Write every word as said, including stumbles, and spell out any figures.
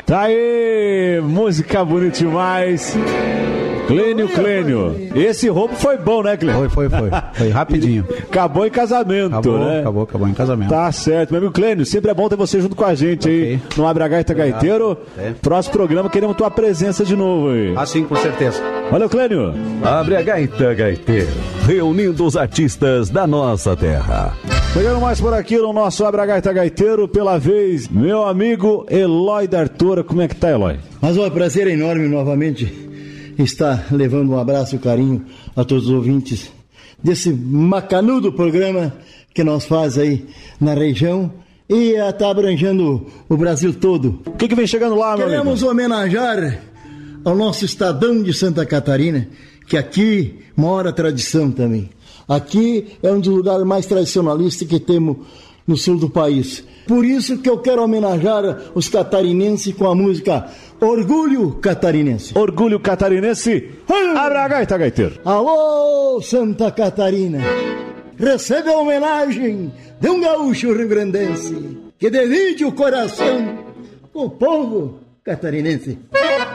Tá aí, música bonita demais. Clênio, Clênio. Esse roubo foi bom, né, Clênio? Foi, foi, foi. Foi rapidinho. Acabou em casamento, acabou, né? Acabou, acabou em casamento. Tá certo, meu amigo Clênio. Sempre é bom ter você junto com a gente okay. aí no Abre a Gaita Gaiteiro. É. Próximo programa, queremos tua presença de novo aí. Ah, sim, com certeza. Valeu, Clênio. Abre a Gaita Gaiteiro, reunindo os artistas da nossa terra. Chegando mais por aqui no nosso Abre a Gaita Gaiteiro, pela vez, meu amigo Eloy da Artura. Como é que tá, Eloy? Mas um prazer enorme novamente está levando um abraço e carinho a todos os ouvintes desse macanudo programa que nós faz aí na região e está abrangendo o Brasil todo. O que, que vem chegando lá, meu amigo? Queremos homenagear ao nosso estadão de Santa Catarina, que aqui mora a tradição também. Aqui é um dos lugares mais tradicionalistas que temos no sul do país. Por isso que eu quero homenagear os catarinenses com a música Orgulho Catarinense. Orgulho Catarinense. Abra a gaita, gaiteiro. Alô, Santa Catarina. Recebe a homenagem de um gaúcho rio-grandense que divide o coração com o povo catarinense.